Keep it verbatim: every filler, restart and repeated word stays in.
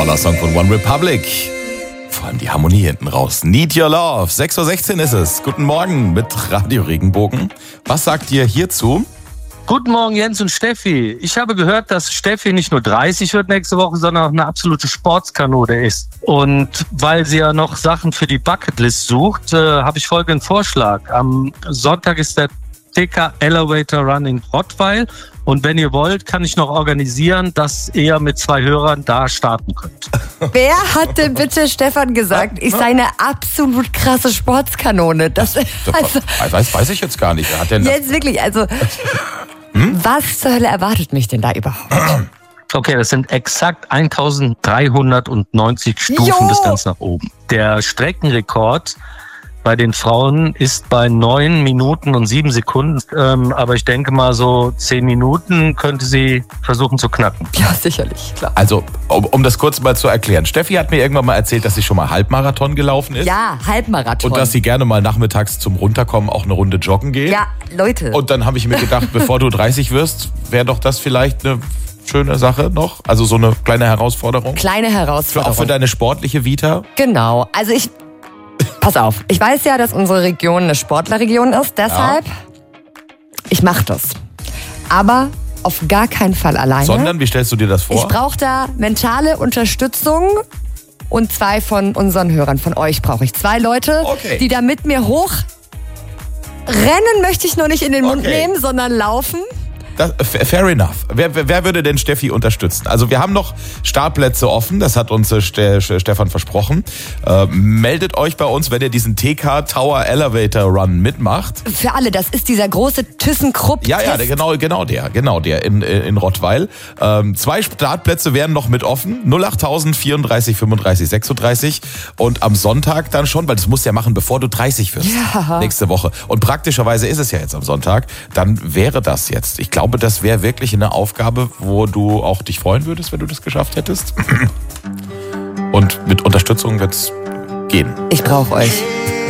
Toller Song von One Republic. Vor allem die Harmonie hinten raus. Need Your Love. sechs Uhr sechzehn ist es. Guten Morgen mit Radio Regenbogen. Was sagt ihr hierzu? Guten Morgen, Jens und Steffi. Ich habe gehört, dass Steffi nicht nur dreißig wird nächste Woche, sondern auch eine absolute Sportskanone ist. Und weil sie ja noch Sachen für die Bucketlist sucht, äh, habe ich folgenden Vorschlag. Am Sonntag ist der T K Elevator Run in Rottweil. Und wenn ihr wollt, kann ich noch organisieren, dass ihr mit zwei Hörern da starten könnt. Wer hat denn bitte Stefan gesagt, ich sei eine absolut krasse Sportskanone? Das, das also, weiß, weiß ich jetzt gar nicht. Hat denn jetzt wirklich, also hm? Was zur Hölle erwartet mich denn da überhaupt? Okay, das sind exakt eintausenddreihundertneunzig Stufen Jo! bis ganz nach oben. Der Streckenrekord bei den Frauen ist bei neun Minuten und sieben Sekunden. Ähm, aber ich denke mal, so zehn Minuten könnte sie versuchen zu knacken. Ja, sicherlich, klar. Also, um, um das kurz mal zu erklären. Steffi hat mir irgendwann mal erzählt, dass sie schon mal Halbmarathon gelaufen ist. Ja, Halbmarathon. Und dass sie gerne mal nachmittags zum Runterkommen auch eine Runde joggen geht. Ja, Leute. Und dann habe ich mir gedacht, bevor du dreißig wirst, wäre doch das vielleicht eine schöne Sache noch. Also so eine kleine Herausforderung. Kleine Herausforderung. Auch für deine sportliche Vita. Genau. Also ich... Pass auf, ich weiß ja, dass unsere Region eine Sportlerregion ist, deshalb, ja. Ich mache das. Aber auf gar keinen Fall alleine. Sondern, wie stellst du dir das vor? Ich brauche da mentale Unterstützung und zwei von unseren Hörern, von euch brauche ich. Zwei Leute, okay. Die da mit mir hoch rennen möchte ich nur nicht in den Mund okay. nehmen, sondern laufen. Das, fair enough. Wer, wer würde denn Steffi unterstützen? Also wir haben noch Startplätze offen, das hat uns äh, Ste- Stefan versprochen. Äh, meldet euch bei uns, wenn ihr diesen T K Tower Elevator Run mitmacht. Für alle, das ist dieser große ThyssenKrupp. Ja, ja, der, genau, genau der, genau der in, in Rottweil. Ähm, zwei Startplätze wären noch mit offen. null acht tausend vierunddreißig fünfunddreißig sechsunddreißig. Und am Sonntag dann schon, weil das musst du ja machen, bevor du dreißig wirst. Ja. Nächste Woche. Und praktischerweise ist es ja jetzt am Sonntag. Dann wäre das jetzt. Ich glaube, das wäre wirklich eine Aufgabe, wo du auch dich freuen würdest, wenn du das geschafft hättest. Und mit Unterstützung wird es gehen. Ich brauche euch.